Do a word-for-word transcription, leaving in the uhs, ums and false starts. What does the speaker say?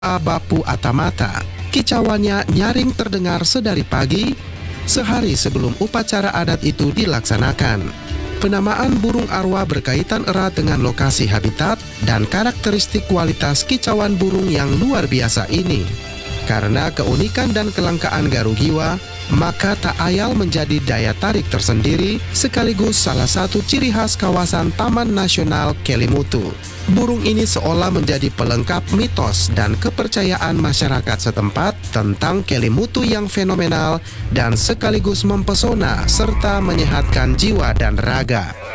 Bapu Atamata. Kicauannya nyaring terdengar sedari pagi, sehari sebelum upacara adat itu dilaksanakan. Penamaan burung arwa berkaitan erat dengan lokasi habitat dan karakteristik kualitas kicauan burung yang luar biasa ini. Karena keunikan dan kelangkaan garugiwa, maka tak ayal menjadi daya tarik tersendiri sekaligus salah satu ciri khas kawasan Taman Nasional Kelimutu. Burung ini seolah menjadi pelengkap mitos dan kepercayaan masyarakat setempat tentang Kelimutu yang fenomenal dan sekaligus mempesona serta menyehatkan jiwa dan raga.